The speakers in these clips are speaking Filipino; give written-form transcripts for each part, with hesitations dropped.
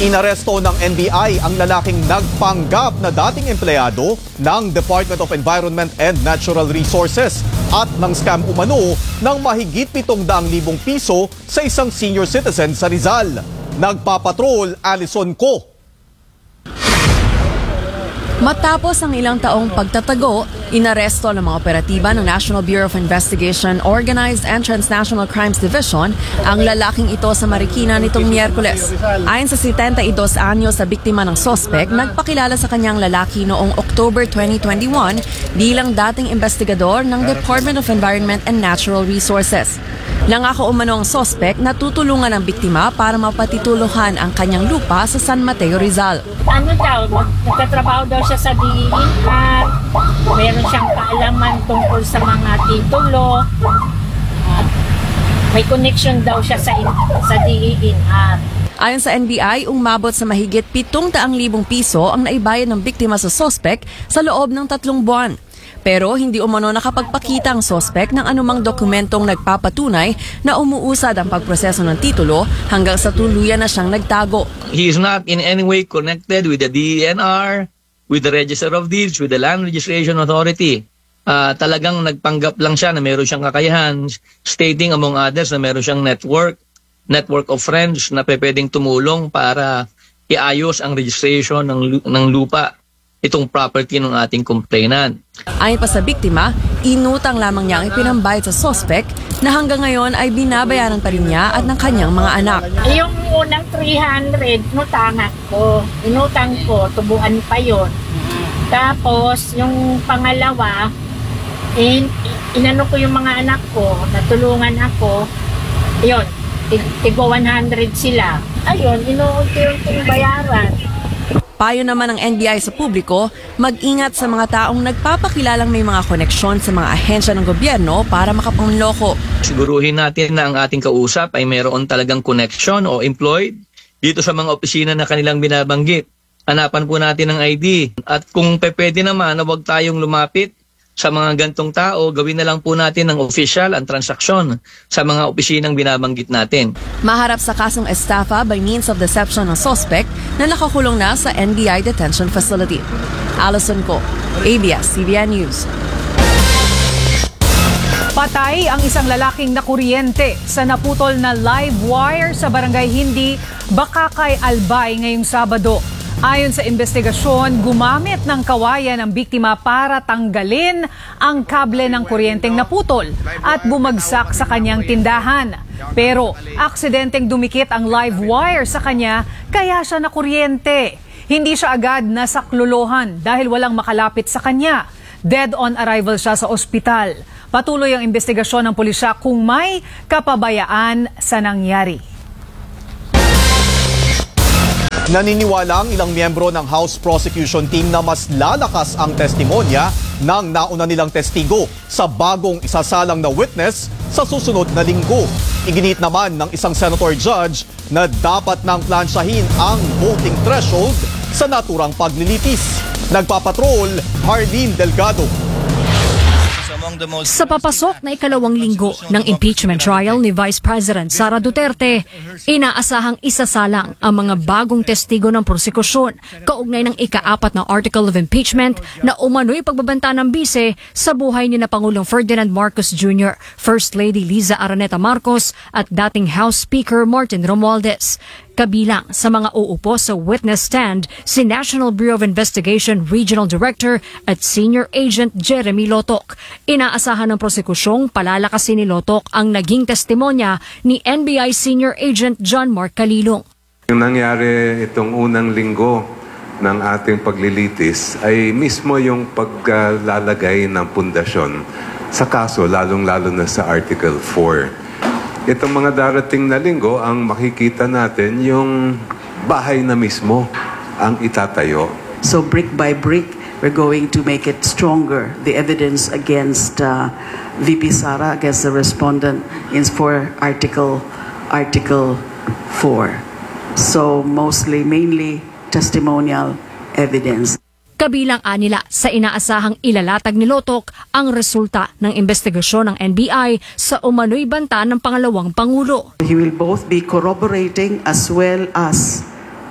Inaresto ng NBI ang lalaking nagpanggap na dating empleyado ng Department of Environment and Natural Resources at ng scam umano ng mahigit 700,000 piso sa isang senior citizen sa Rizal. Nagpapatrol, Alison Co. Matapos ang ilang taong pagtatago, inaresto ng mga operatiba ng National Bureau of Investigation, Organized and Transnational Crimes Division ang lalaking ito sa Marikina nitong Miyerkules. Ayon sa 72 anyos sa biktima ng sospek, nagpakilala sa kanyang lalaki noong October 2021 bilang dating investigador ng Department of Environment and Natural Resources. Nangako umano ang sospek na tutulungan ang biktima para mapatituluhan ang kanyang lupa sa San Mateo, Rizal. Nagtatrabaho daw siya sa DEIN at meron siyang kaalaman tungkol sa mga titulo. May connection daw siya sa DEIN. Ayon sa NBI, umabot sa mahigit 700,000 piso ang naibayad ng biktima sa sospek sa loob ng 3 buwan. Pero hindi umano nakapagpakita ang sospek ng anumang dokumentong nagpapatunay na umuusad ang pagproseso ng titulo hanggang sa tuluyan na siyang nagtago. He is not in any way connected with the DENR, with the Register of Deeds, with the Land Registration Authority. Talagang nagpanggap lang siya na meron siyang kakayahan, stating among others na meron siyang network of friends na pwedeng tumulong para iayos ang registration ng lupa, itong property ng ating complainant. Ayon pa sa biktima, inutang lamang niya ang ipinambayad sa sospek na hanggang ngayon ay binabayaran pa rin niya at ng kanyang mga anak. Yung unang 300, inutang ko, tubuan pa yon. Tapos, yung pangalawa, inano ko yung mga anak ko, natulungan ako, yun, tigo 100 sila. Ayun, inuunti-unting bayaran. Payo naman ng NBI sa publiko, mag-ingat sa mga taong nagpapakilalang may mga koneksyon sa mga ahensya ng gobyerno para makapangloko. Siguruhin natin na ang ating kausap ay mayroon talagang connection o employed dito sa mga opisina na kanilang binabanggit. Hanapan po natin ang ID at kung pwede naman na huwag tayong lumapit sa mga gantong tao, gawin na lang po natin ng official ang transaksyon sa mga opisinang binabanggit natin. Maharap sa kasong estafa by means of deception ng suspect na nakakulong na sa NBI Detention Facility. Alison Co, ABS-CBN News. Patay ang isang lalaking nakuryente sa naputol na live wire sa Barangay Hindi, Bakakay, Albay ngayong Sabado. Ayon sa investigasyon, gumamit ng kawayan ang biktima para tanggalin ang kable ng kuryenteng naputol at bumagsak sa kanyang tindahan. Pero aksidenteng dumikit ang live wire sa kanya kaya siya nakuryente. Hindi siya agad nasaklolohan dahil walang makalapit sa kanya. Dead on arrival siya sa ospital. Patuloy ang investigasyon ng pulisya kung may kapabayaan sa nangyari. Naniniwala ang ilang miyembro ng House Prosecution Team na mas lalakas ang testimonya ng nauna nilang testigo sa bagong isasalang na witness sa susunod na linggo. Iginit naman ng isang senator judge na dapat nang plansyahin ang voting threshold sa naturang paglilitis. Nagpapatrol, Harleen Delgado. Sa papasok na ikalawang linggo ng impeachment trial ni Vice President Sara Duterte, inaasahang isasalang ang mga bagong testigo ng prosekusyon kaugnay ng ika-4 na Article of Impeachment na umano'y pagbabanta ng bise sa buhay ni na Pangulong Ferdinand Marcos Jr., First Lady Liza Araneta Marcos at dating House Speaker Martin Romualdez. Kabilang sa mga uupo sa witness stand si National Bureau of Investigation Regional Director at Senior Agent Jeremy Lotok. Inaasahan ng prosekusyong palalakasin ni Lotok ang naging testimonya ni NBI Senior Agent John Mark Calilong. Yung nangyari itong unang linggo ng ating paglilitis ay mismo yung paglalagay ng pundasyon sa kaso, lalong-lalo na sa Article 4. Itong mga darating na linggo, ang makikita natin yung bahay na mismo ang itatayo. So brick by brick, we're going to make it stronger. The evidence against VP Sara, against the respondent, is for Article 4. So mainly testimonial evidence. Kabilang anila sa inaasahang ilalatag ni Lotok ang resulta ng investigasyon ng NBI sa umano'y banta ng pangalawang Pangulo. He will both be corroborating as well as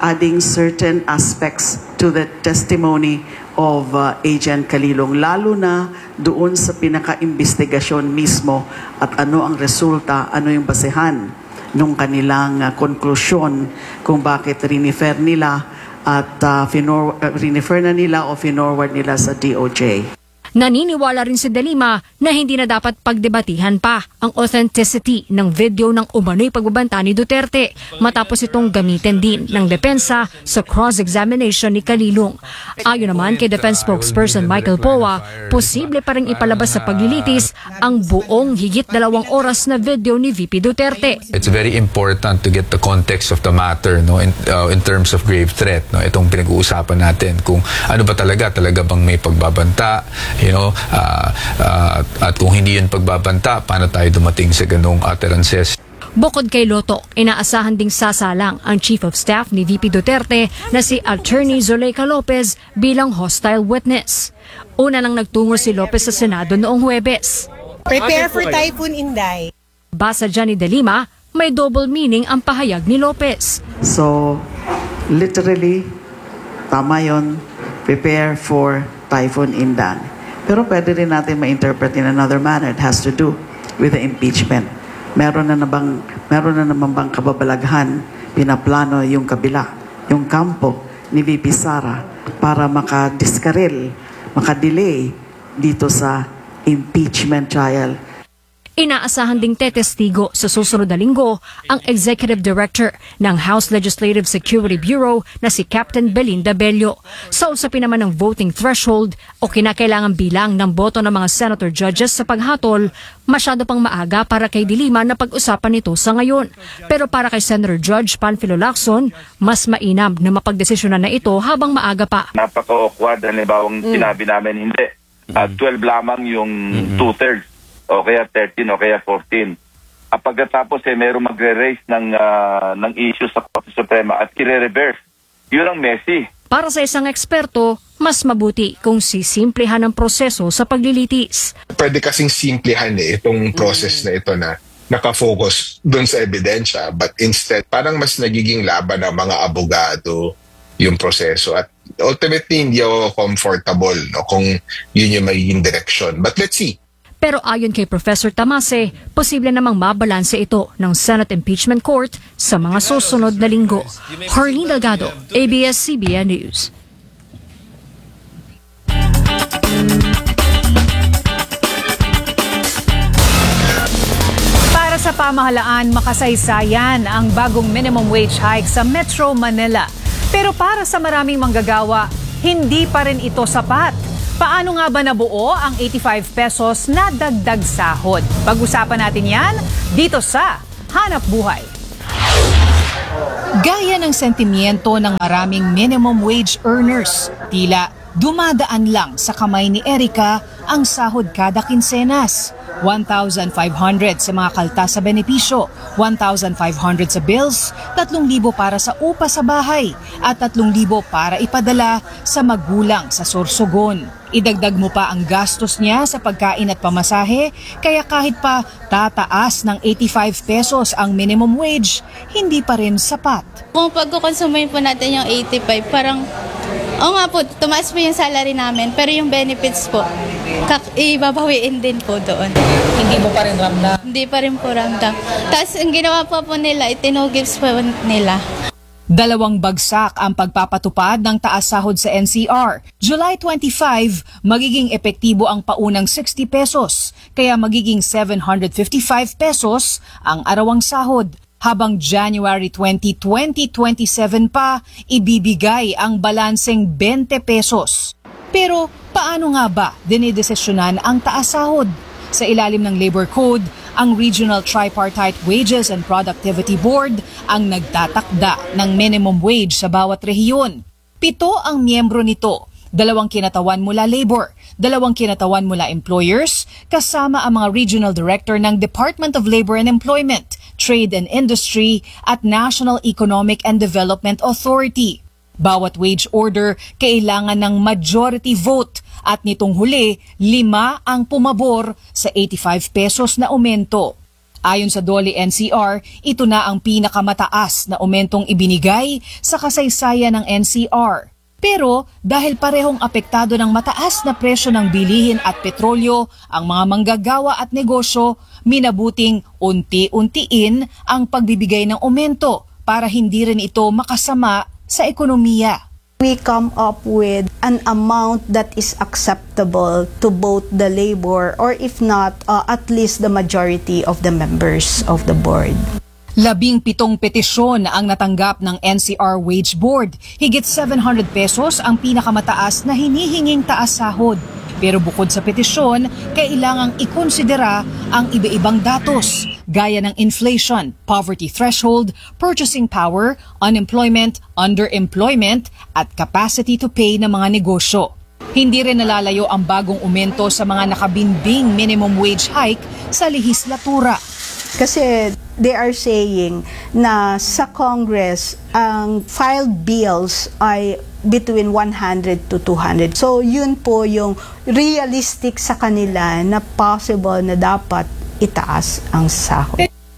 adding certain aspects to the testimony of Agent Calilong, lalo na doon sa pinaka-investigasyon mismo at ano ang resulta, ano yung basehan nung kanilang konklusyon kung bakit rinifer nila at rinifer na nila o finorward nila sa DOJ. Naniniwala rin si De Lima na hindi na dapat pagdebatihan pa ang authenticity ng video ng umano'y pagbabanta ni Duterte matapos itong gamitin din ng depensa sa cross-examination ni Calilong. Ayon naman kay Defense Spokesperson Michael Poa, posible pa rin ipalabas sa paglilitis ang buong higit 2 oras na video ni VP Duterte. It's very important to get the context of the matter, no, in terms of grave threat, no, itong pinag-uusapan natin kung ano ba talaga bang may pagbabanta, at kung hindi yun pagbabanta, paano tayo dumating sa ganung utterances. Bukod kay Lotto, inaasahan ding sasalang ang Chief of Staff ni VP Duterte na si Attorney Zuleika Lopez bilang hostile witness. Una nang nagtungo si Lopez sa Senado noong Huwebes. Prepare for Typhoon Inday. Basa dyan ni De Lima, may double meaning ang pahayag ni Lopez. So, literally, tama yun, prepare for Typhoon Inday. Pero pwede rin natin ma-interpret in another manner. It has to do with the impeachment. Meron na naman bang kababalaghan, pinaplano yung kabila, yung kampo ni VP Sara para makadiskaril, makadelay dito sa impeachment trial. Inaasahan ding tetestigo sa susunod na linggo ang Executive Director ng House Legislative Security Bureau na si Captain Belinda Bello. Sa usapin naman ng voting threshold o kinakailangang bilang ng boto ng mga senator judges sa paghatol, masyado pang maaga para kay De Lima na pag-usapan ito sa ngayon. Pero para kay Senator Judge Panfilo Lacson, mas mainam na mapagdesisyonan na ito habang maaga pa. Napaka-awkward, halimbawang sinabi namin hindi. 12 lamang yung 2/3. O kaya 13 o kaya 14. Pagkatapos mayroong magre-raise ng issue sa Korte Suprema at kire-reverse. Yun ang messy. Para sa isang eksperto, mas mabuti kung sisimplehan ang proseso sa paglilitis. Pwede kasing simplihan itong process na ito na nakafocus dun sa ebidensya, but instead parang mas nagiging laban ng mga abogado yung proseso at ultimately hindi ako comfortable kung yun yung magiging direction. But let's see. Pero ayon kay Professor Tamase, posible namang mabalanse ito ng Senate Impeachment Court sa mga susunod na linggo. Harleen Delgado, ABS-CBN News. Para sa pamahalaan, makasaysayan ang bagong minimum wage hike sa Metro Manila. Pero para sa maraming manggagawa, hindi pa rin ito sapat. Paano nga ba nabuo ang 85 pesos na dagdag sahod? Pag-usapan natin yan dito sa Hanap Buhay. Gaya ng sentimiento ng maraming minimum wage earners, tila dumadaan lang sa kamay ni Erica ang sahod kada kinsenas. 1,500 sa mga kaltas sa benepisyo, 1,500 sa bills, 3,000 para sa upa sa bahay, at 3,000 para ipadala sa magulang sa Sorsogon. Idagdag mo pa ang gastos niya sa pagkain at pamasahe, kaya kahit pa tataas ng 85 pesos ang minimum wage, hindi pa rin sapat. Kung pagkukonsumin po natin yung 85, parang oo nga po, tumaas po yung salary namin, pero yung benefits po, ibabawiin din po doon. Hindi mo pa rin ramdam? Hindi pa rin po ramdam. Tapos ang ginawa po nila, itinugifts po nila. 2 bagsak ang pagpapatupad ng taas sahod sa NCR. July 25, magiging epektibo ang paunang 60 pesos, kaya magiging 755 pesos ang arawang sahod. Habang January 20, 2027 pa, ibibigay ang balanseng 20 pesos. Pero paano nga ba dinidesisyonan ang taas sahod? Sa ilalim ng Labor Code, ang Regional Tripartite Wages and Productivity Board ang nagtatakda ng minimum wage sa bawat rehiyon. 7 ang miyembro nito, 2 kinatawan mula labor, 2 kinatawan mula employers, kasama ang mga regional director ng Department of Labor and Employment, Trade and Industry at National Economic and Development Authority. Bawat wage order kailangan ng majority vote at nitong huli, 5 ang pumabor sa 85 pesos na aumento. Ayon sa DOLE NCR, ito na ang pinakamataas na aumentong ibinigay sa kasaysayan ng NCR. Pero dahil parehong apektado ng mataas na presyo ng bilihin at petrolyo ang mga manggagawa at negosyo, minabuting unti-untiin ang pagbibigay ng aumento para hindi rin ito makasama sa ekonomiya. We come up with an amount that is acceptable to both the labor or if not, at least the majority of the members of the board. 17 petisyon ang natanggap ng NCR Wage Board. Higit 700 pesos ang pinakamataas na hinihinging taas sahod. Pero bukod sa petisyon, kailangang ikonsidera ang iba-ibang datos gaya ng inflation, poverty threshold, purchasing power, unemployment, underemployment at capacity to pay ng mga negosyo. Hindi rin nalalayo ang bagong aumento sa mga nakabinbing minimum wage hike sa lehislatura. Kasi they are saying na sa Congress, ang filed bills ay between 100 to 200. So yun po yung realistic sa kanila na possible na dapat itaas ang sahod.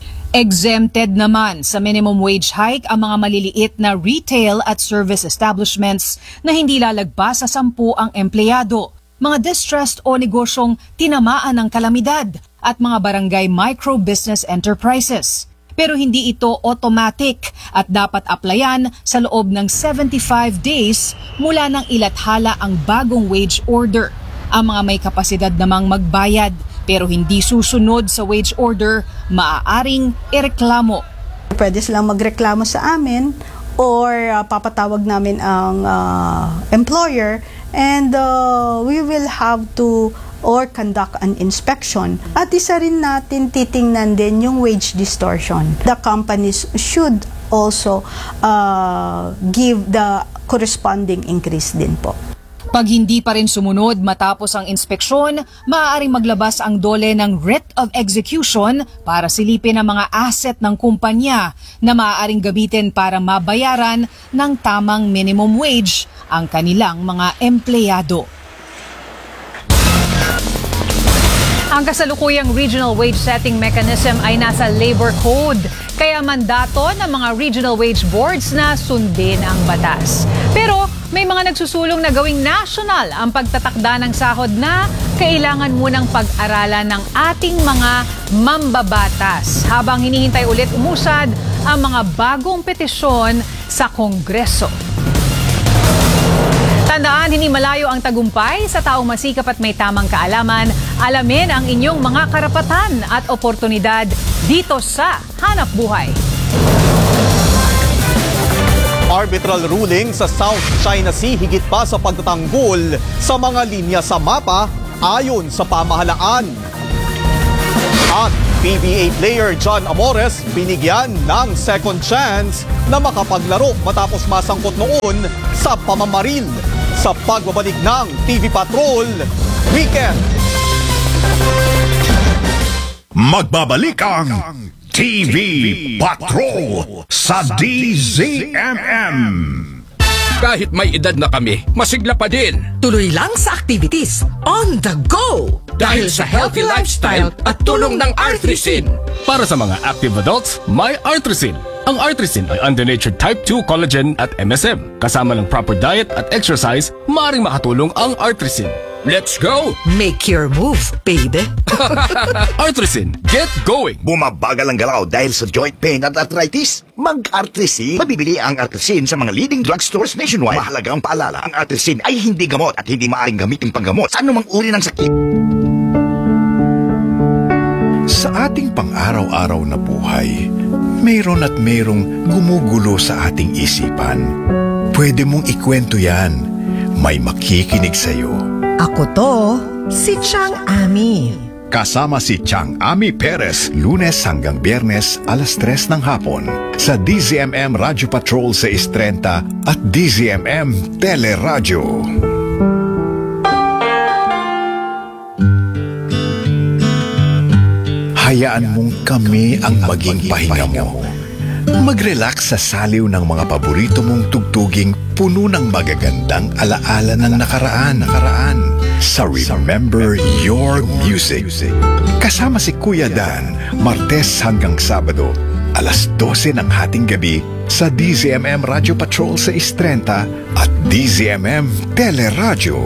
Exempted naman sa minimum wage hike ang mga maliliit na retail at service establishments na hindi lalagpas sa 10 ang empleyado, mga distressed o negosyong tinamaan ng kalamidad at mga barangay micro-business enterprises. Pero hindi ito automatic at dapat applyan sa loob ng 75 days mula nang ilathala ang bagong wage order. Ang mga may kapasidad namang magbayad pero hindi susunod sa wage order, maaaring ireklamo. Pwede silang magreklamo sa amin or papatawag namin ang employer and we will have to or conduct an inspection. At isa rin natin titingnan din yung wage distortion. The companies should also give the corresponding increase din po. Pag hindi pa rin sumunod matapos ang inspeksyon, maaaring maglabas ang DOLE ng writ of execution para silipin ang mga asset ng kumpanya na maaaring gamitin para mabayaran ng tamang minimum wage ang kanilang mga empleyado. Ang kasalukuyang regional wage setting mechanism ay nasa labor code, kaya mandato ng mga regional wage boards na sundin ang batas. Pero may mga nagsusulong na gawing national ang pagtatakda ng sahod na kailangan munang pag-aralan ng ating mga mambabatas habang hinihintay ulit umusad ang mga bagong petisyon sa Kongreso. Tandaan, hindi malayo ang tagumpay sa taong masikap at may tamang kaalaman. Alamin ang inyong mga karapatan at oportunidad dito sa Hanap Buhay. Arbitral ruling sa South China Sea higit pa sa pagtatanggol sa mga linya sa mapa ayon sa pamahalaan. At PBA player John Amores binigyan ng second chance na makapaglaro matapos masangkot noon sa pamamaril sa pagbabalik ng TV Patrol Weekend. Magbabalik ang TV Patrol sa DZMM. Kahit may edad na kami, masigla pa din. Tuloy lang sa activities, on the go! Dahil sa healthy lifestyle at tulong ng Artrisin. Para sa mga active adults, may Artrisin. Ang Artrisin ay undenatured type 2 collagen at MSM. Kasama ng proper diet at exercise, maaaring makatulong ang Artrisin. Let's go! Make your move, baby! Artrisin, get going! Bumabagal ang galaw dahil sa joint pain at arthritis? Mag-Artrisin. Mabibili ang Artrisin sa mga leading drugstores nationwide. Mahalagang paalala, ang Artrisin ay hindi gamot at hindi maaaring gamitin panggamot sa anumang uri ng sakit. Sa ating pang-araw-araw na buhay, mayroon at mayroong gumugulo sa ating isipan. Pwede mong ikwento yan. May makikinig sa'yo. Ako to, si Chang Ami. Kasama si Chang Ami Perez, Lunes hanggang Biyernes, alas 3 ng hapon. Sa DZMM Radio Patrol 630 at DZMM Teleradyo. Hayaan mong kami ang maging pahinga mo. Mag-relax sa saliw ng mga paborito mong tugtuging puno ng magagandang alaala ng nakaraan. Sa Remember Your Music. Kasama si Kuya Dan, Martes hanggang Sabado, alas 12 ng hating gabi sa DZMM Radio Patrol sa Istrenta at DZMM Teleradyo.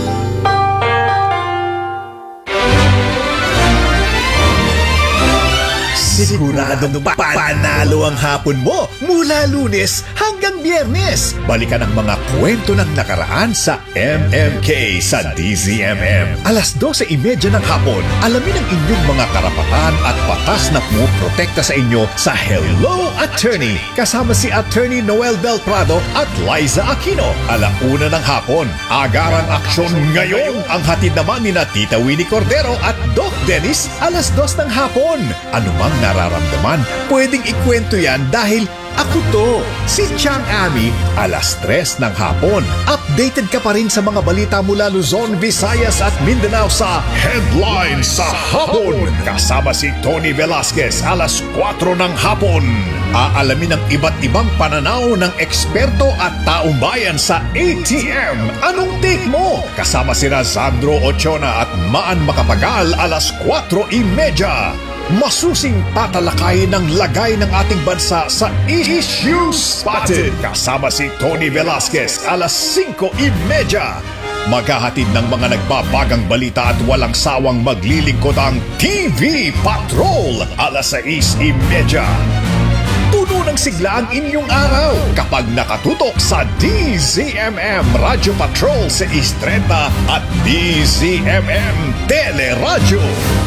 Siguradong panalo ang hapon mo mula Lunes hanggang Biyernes. Balikan ang mga kwento ng nakaraan sa MMK sa DZMM. Alas 12:30 ng hapon, alamin ang inyong mga karapatan at batas na pumoprotekta sa inyo sa Hello Attorney. Kasama si Attorney Noel Del Prado at Liza Aquino. 1:00 ng hapon, agarang aksyon ngayon. Ang hatid naman ni Tita Winnie Cordero at Doc Dennis, alas 2 ng hapon. Anumang nararamdaman, pwedeng ikwento yan dahil ako to, si Chang Ami, alas 3 ng hapon. Updated ka pa rin sa mga balita mula Luzon, Visayas at Mindanao sa Headlines sa Hapon. Kasama si Tony Velasquez, alas 4 ng hapon. Aalamin ang iba't ibang pananaw ng eksperto at taong bayan sa ATM. Anong take mo? Kasama si Sandro Ochona at Maan Makapagal, alas 4:30. Masusing tatalakayin ng lagay ng ating bansa sa Issue Spotted. Kasama si Tony Velasquez, alas 5:30. Maghahatid ng mga nagbabagang balita at walang sawang maglilingkod ang TV Patrol, alas 6:30. Puno ng sigla ang inyong araw kapag nakatutok sa DZMM Radio Patrol sa Istrenta at DZMM Teleradyo.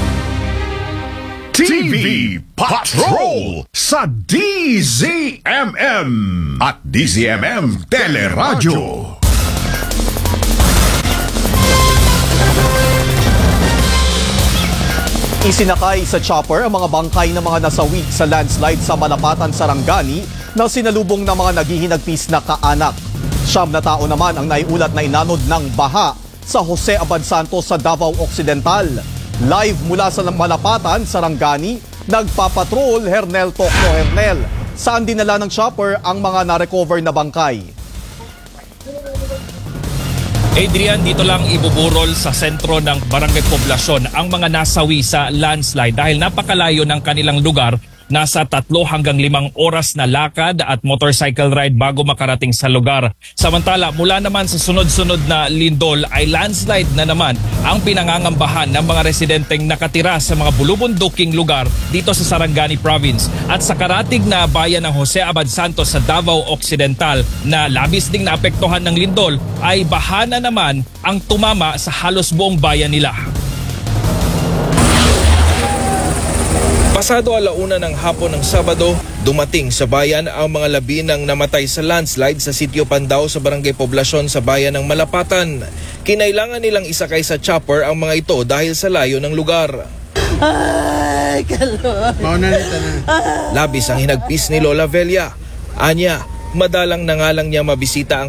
TV Patrol sa DZMM at DZMM Teleradyo. Isinakay sa chopper ang mga bangkay ng mga nasawi sa landslide sa Malapatan, Sarangani na sinalubong ng mga naghihinagpis na kaanak. 9 na tao naman ang naiulat na inanod ng baha sa Jose Abad Santos sa Davao Occidental. Live mula sa Malapatan, Sarangani, nagpapatrol Hernel Tocno. Hernel, saan dinala ng chopper ang mga na-recover na bangkay? Adrian, dito lang ibuburol sa sentro ng Barangay Poblasyon ang mga nasawi sa landslide dahil napakalayo ng kanilang lugar. Nasa 3 hanggang 5 oras na lakad at motorcycle ride bago makarating sa lugar. Samantala, mula naman sa sunod-sunod na lindol ay landslide na naman ang pinangangambahan ng mga residenteng nakatira sa mga bulubunduking lugar dito sa Sarangani Province. At sa karatig na bayan ng Jose Abad Santos sa Davao Occidental na labis ding naapektuhan ng lindol ay baha na naman ang tumama sa halos buong bayan nila. Pasado 1:00 ng hapon ng Sabado, dumating sa bayan ang mga labi ng namatay sa landslide sa Sitio Pandao sa Barangay Poblasyon sa bayan ng Malapatan. Kinailangan nilang isakay sa chopper ang mga ito dahil sa layo ng lugar. Ay, Labis ang hinagpis ni Lola Velia. Anya, madalang na nga lang niya mabisita ang